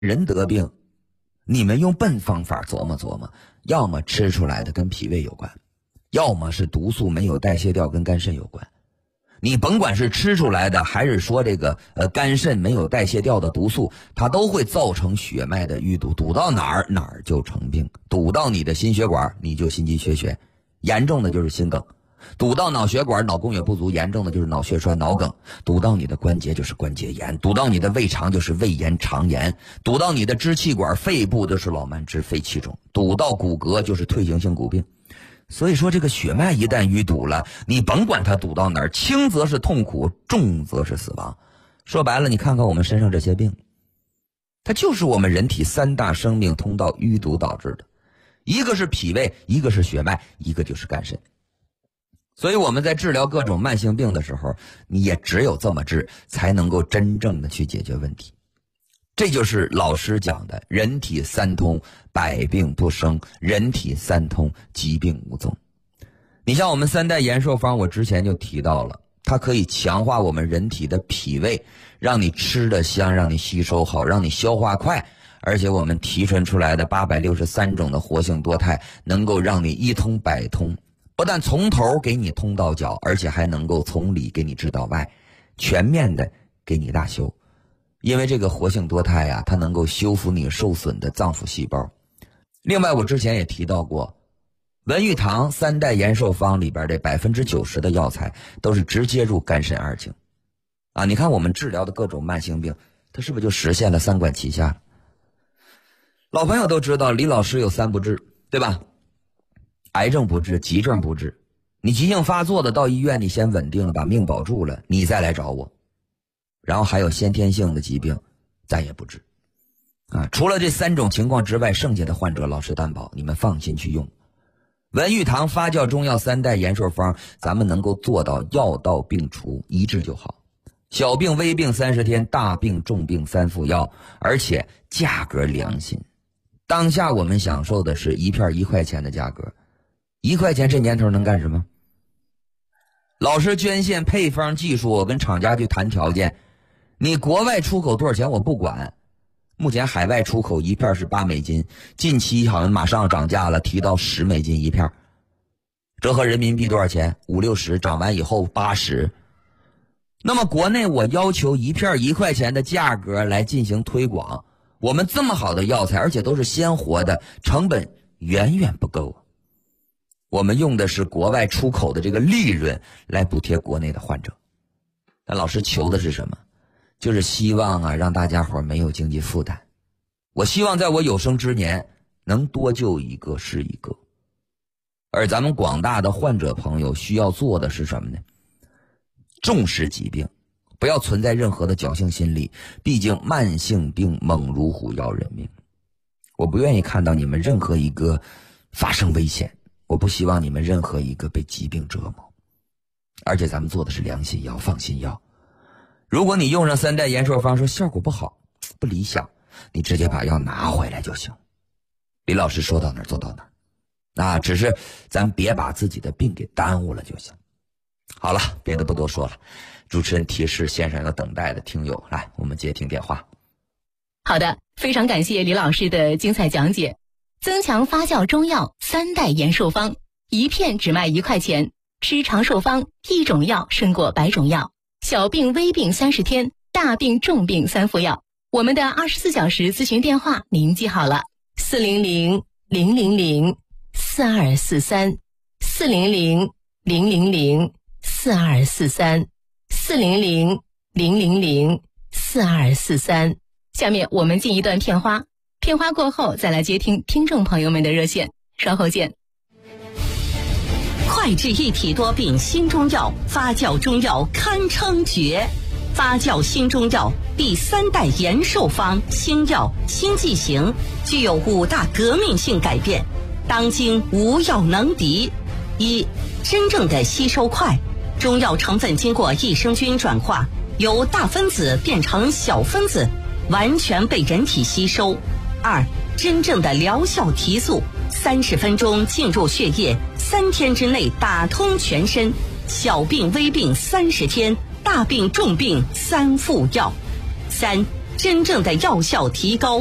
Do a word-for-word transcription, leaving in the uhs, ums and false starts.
人得病，你们用笨方法琢磨琢磨，要么吃出来的跟脾胃有关，要么是毒素没有代谢掉跟肝肾有关。你甭管是吃出来的，还是说这个呃肝肾没有代谢掉的毒素，它都会造成血脉的淤堵，堵到哪儿哪儿就成病，堵到你的心血管你就心肌缺血，严重的就是心梗，堵到脑血管脑供血不足，严重的就是脑血栓脑梗，堵到你的关节就是关节炎，堵到你的胃肠就是胃炎肠炎，堵到你的支气管肺部就是老慢支肺气肿，堵到骨骼就是退行性骨病。所以说这个血脉一旦淤堵了，你甭管它堵到哪儿，轻则是痛苦，重则是死亡。说白了，你看看我们身上这些病，它就是我们人体三大生命通道淤堵导致的，一个是脾胃，一个是血脉，一个就是肝肾。所以我们在治疗各种慢性病的时候，你也只有这么治，才能够真正的去解决问题。这就是老师讲的人体三通，百病不生，人体三通，疾病无踪。你像我们三代延寿方，我之前就提到了，它可以强化我们人体的脾胃，让你吃得香，让你吸收好，让你消化快。而且我们提纯出来的八百六十三种的活性多肽，能够让你一通百通，不但从头给你通到脚，而且还能够从里给你治到外，全面的给你大修。因为这个活性多肽啊，它能够修复你受损的脏腑细胞。另外我之前也提到过，文玉堂三代延寿方里边这百分之九十的药材都是直接入肝肾二经啊。你看我们治疗的各种慢性病，它是不是就实现了三管齐下了？老朋友都知道李老师有三不治，对吧？癌症不治，急症不治。你急性发作的到医院，你先稳定了，把命保住了，你再来找我。然后还有先天性的疾病，咱也不治啊。除了这三种情况之外，剩下的患者老师担保你们放心去用。文玉堂发酵中药三代延寿方，咱们能够做到药到病除，一治就好。小病微病三十天，大病重病三副药，而且价格良心。当下我们享受的是一片一块钱的价格，一块钱这年头能干什么？老师捐献配方技术，我跟厂家去谈条件。你国外出口多少钱我不管，目前海外出口一片是八美金，近期好像马上涨价了，提到十美金一片，折合人民币多少钱？五六十，涨完以后八十。那么国内我要求一片一块钱的价格来进行推广，我们这么好的药材，而且都是鲜活的，成本远远不够。我们用的是国外出口的这个利润来补贴国内的患者。但老师求的是什么？就是希望啊，让大家伙没有经济负担。我希望在我有生之年能多救一个是一个。而咱们广大的患者朋友需要做的是什么呢？重视疾病，不要存在任何的侥幸心理，毕竟慢性病猛如虎要人命。我不愿意看到你们任何一个发生危险，我不希望你们任何一个被疾病折磨。而且咱们做的是良心药，放心药。如果你用上三代延寿方说效果不好，不理想，你直接把药拿回来就行。李老师说到哪儿做到哪儿，那只是咱别把自己的病给耽误了就行。好了，别的不多说了，主持人提示线上有等待的听友，来，我们接听电话。 好的，非常感谢李老师的精彩讲解。增强发酵中药三代延寿方，一片只卖一块钱，吃长寿方，一种药胜过百种药。小病微病三十天，大病重病三副药。我们的二十四小时咨询电话您记好了，四零零零零零四二四三，四零零零零零四二四三，四零零零零零四二四三。下面我们进一段片花，片花过后再来接听听众朋友们的热线，稍后见。 快治一体多病新中药，发酵中药堪称绝。发酵新中药第三代延寿方新药新剂型，具有五大革命性改变，当今无药能敌。一、真正的吸收快，中药成分经过益生菌转化，由大分子变成小分子，完全被人体吸收。二、真正的疗效提速，三十分钟进入血液，三天之内打通全身，小病微病三十天，大病重病三副药。三、真正的药效提高。